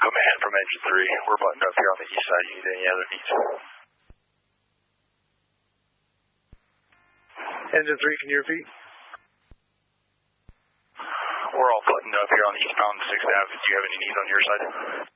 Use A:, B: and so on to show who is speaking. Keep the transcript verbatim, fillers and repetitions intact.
A: Command from Engine three. We're buttoned up here on the east side. You need any other needs?
B: Engine three, can you repeat?
A: We're all buttoned up here on the eastbound sixth Avenue. Do you have any needs on your side?